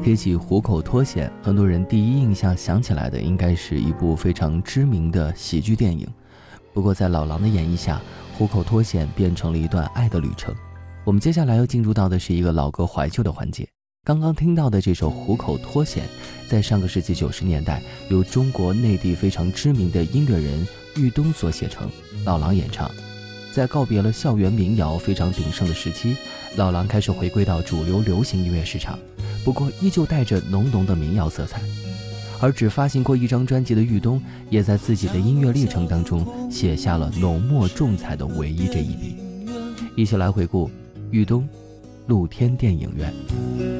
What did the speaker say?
提起虎口脱险，很多人第一印象想起来的应该是一部非常知名的喜剧电影。不过在老狼的演绎下，虎口脱险变成了一段爱的旅程。我们接下来要进入到的是一个老歌怀旧的环节。刚刚听到的这首《虎口脱险》，在上个世纪90年代由中国内地非常知名的音乐人玉东所写成，老狼演唱。在告别了校园民谣非常鼎盛的时期，老狼开始回归到主流流行音乐市场，不过依旧带着浓浓的民谣色彩。而只发行过一张专辑的玉东，也在自己的音乐历程当中写下了浓墨重彩的唯一这一笔。一起来回顾玉东露天电影院。